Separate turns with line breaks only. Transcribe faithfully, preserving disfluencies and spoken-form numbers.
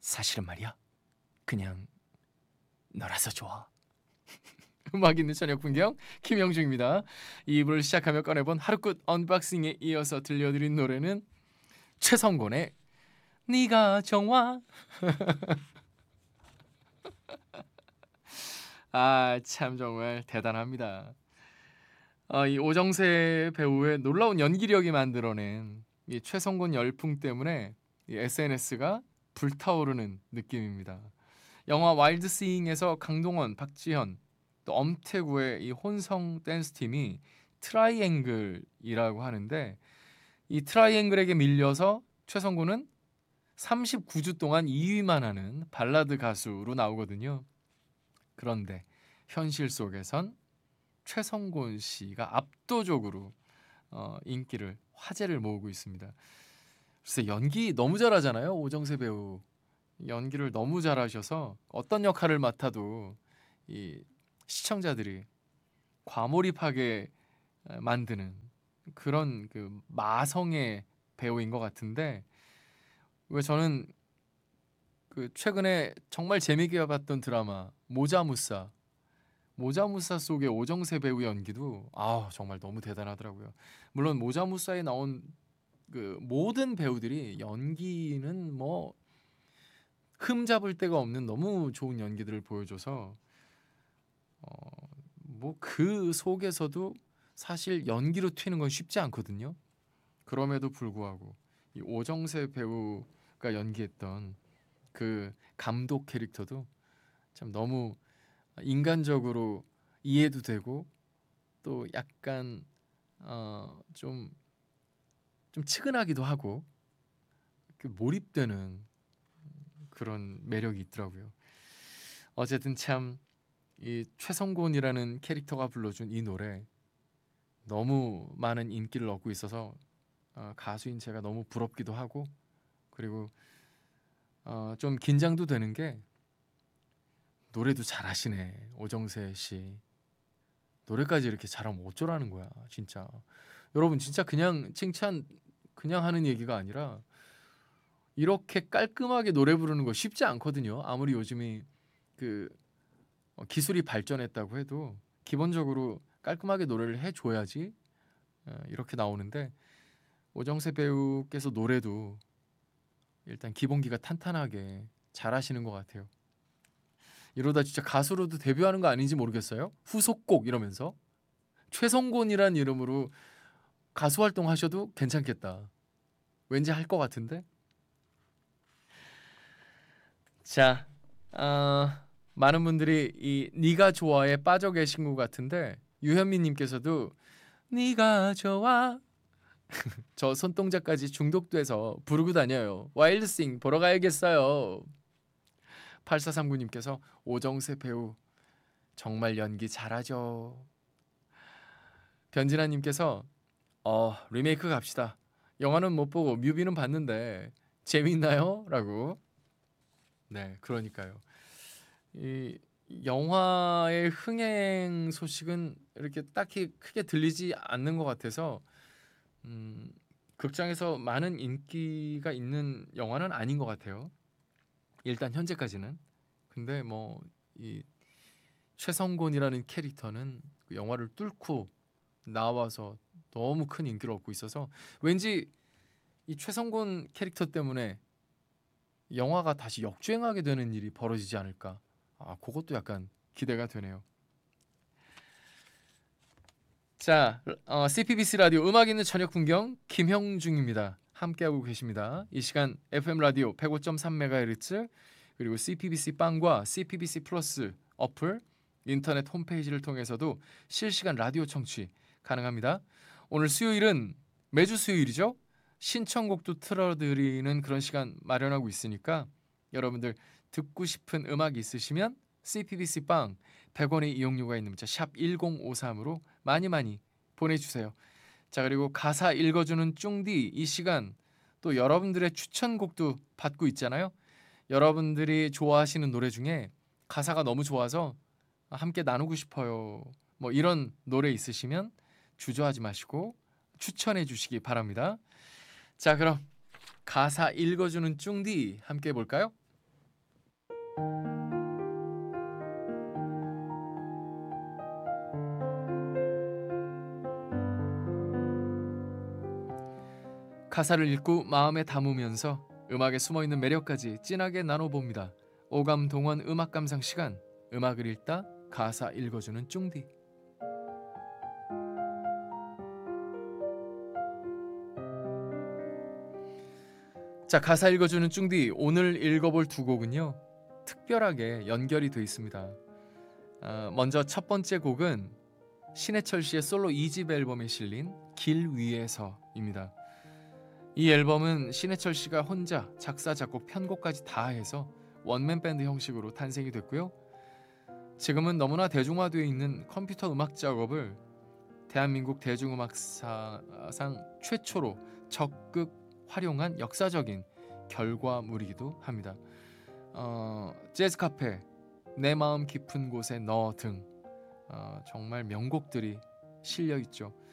사실은 말이야, 그냥 너라서 좋아. 음악 있는 저녁 풍경 김영중입니다. 이 부를 시작하며 꺼내본 하루끝 언박싱에 이어서 들려드린 노래는 최성곤의 네가 좋아. 아, 참 정말 대단합니다. 아, 이 오정세 배우의 놀라운 연기력이 만들어낸 이 최성곤 열풍 때문에 이 에스엔에스가 불타오르는 느낌입니다. 영화 와일드 스윙에서 강동원, 박지현, 또 엄태구의 이 혼성 댄스 팀이 트라이앵글이라고 하는데, 이 트라이앵글에게 밀려서 최성곤은 삼십구 주 동안 이 위만 하는 발라드 가수로 나오거든요. 그런데 현실 속에선 최성곤 씨가 압도적으로 어, 인기를, 화제를 모으고 있습니다. 글쎄, 연기 너무 잘하잖아요. 오정세 배우 연기를 너무 잘하셔서 어떤 역할을 맡아도 이 시청자들이 과몰입하게 만드는 그런 그 마성의 배우인 것 같은데, 왜 저는 그 최근에 정말 재미있게 봤던 드라마 모자무사 모자무사 속의 오정세 배우 연기도 아 정말 너무 대단하더라고요. 물론 모자무사에 나온 그 모든 배우들이 연기는 뭐 흠잡을 데가 없는 너무 좋은 연기들을 보여줘서 어, 뭐 그 속에서도 사실 연기로 튀는 건 쉽지 않거든요. 그럼에도 불구하고 이 오정세 배우가 연기했던 그 감독 캐릭터도 참 너무 인간적으로 이해도 되고, 또 약간 어, 좀, 좀 측은하기도 하고 그 몰입되는 그런 매력이 있더라고요. 어쨌든 참 이 최성곤이라는 캐릭터가 불러준 이 노래 너무 많은 인기를 얻고 있어서 어, 가수인 제가 너무 부럽기도 하고, 그리고 어, 좀 긴장도 되는 게 노래도 잘하시네 오정세 씨. 노래까지 이렇게 잘하면 어쩌라는 거야 진짜. 여러분 진짜 그냥 칭찬 그냥 하는 얘기가 아니라 이렇게 깔끔하게 노래 부르는 거 쉽지 않거든요. 아무리 요즘이 그 어, 기술이 발전했다고 해도 기본적으로 깔끔하게 노래를 해줘야지 어, 이렇게 나오는데, 오정세 배우께서 노래도 일단 기본기가 탄탄하게 잘하시는 것 같아요. 이러다 진짜 가수로도 데뷔하는 거 아닌지 모르겠어요. 후속곡 이러면서 최성곤이란 이름으로 가수 활동하셔도 괜찮겠다. 왠지 할 것 같은데. 자, 어, 많은 분들이 이 네가 좋아에 빠져 계신 것 같은데, 유현미님께서도 네가 좋아 저 손동작까지 중독돼서 부르고 다녀요. 와일드싱 보러 가야겠어요. 팔사삼구님께서 오정세 배우 정말 연기 잘하죠. 변진아님께서 어 리메이크 갑시다. 영화는 못 보고 뮤비는 봤는데 재밌나요? 라고. 네, 그러니까요. 이 영화의 흥행 소식은 이렇게 딱히 크게 들리지 않는 것 같아서 음, 극장에서 많은 인기가 있는 영화는 아닌 것 같아요. 일단 현재까지는. 근데 뭐 이 최성곤이라는 캐릭터는 그 영화를 뚫고 나와서 너무 큰 인기를 얻고 있어서 왠지 이 최성곤 캐릭터 때문에 영화가 다시 역주행하게 되는 일이 벌어지지 않을까. 아, 그것도 약간 기대가 되네요. 자, 어, 씨피비씨 라디오 음악 있는 저녁 풍경 김형중입니다. 함께하고 계십니다. 이 시간 에프엠 라디오 백오 점 삼 메가헤르츠 그리고 씨피비씨 빵과 씨피비씨 플러스 어플, 인터넷 홈페이지를 통해서도 실시간 라디오 청취 가능합니다. 오늘 수요일은 매주 수요일이죠. 신청곡도 틀어드리는 그런 시간 마련하고 있으니까 여러분들 듣고 싶은 음악 있으시면 씨피비씨 빵 백 원의 이용료가 있는 문자 샵 일공오삼으로 많이 많이 보내주세요. 자, 그리고 가사 읽어주는 쭝디 이 시간 또 여러분들의 추천곡도 받고 있잖아요. 여러분들이 좋아하시는 노래 중에 가사가 너무 좋아서 함께 나누고 싶어요, 뭐 이런 노래 있으시면 주저하지 마시고 추천해 주시기 바랍니다. 자, 그럼 가사 읽어주는 쭝디 함께 해볼까요? 가사를 읽고 마음에 담으면서 음악에 숨어있는 매력까지 진하게 나눠봅니다. 오감 동원 음악 감상 시간, 음악을 읽다 가사 읽어주는 쭝디. 자, 가사 읽어주는 쭝디, 오늘 읽어볼 두 곡은요 특별하게 연결이 돼 있습니다. 아, 먼저 첫 번째 곡은 신해철 씨의 솔로 이 집 앨범에 실린 길 위에서입니다. 이 앨범은 신해철 씨가 혼자 작사, 작곡, 편곡까지 다 해서 원맨 밴드 형식으로 탄생이 됐고요. 지금은 너무나 대중화되어 있는 컴퓨터 음악 작업을 대한민국 대중음악사상 최초로 적극 활용한 역사적인 결과물이기도 합니다. 어, 재즈 카페, 내 마음 깊은 곳에 너 등 어, 정말 명곡들이 실려 있죠.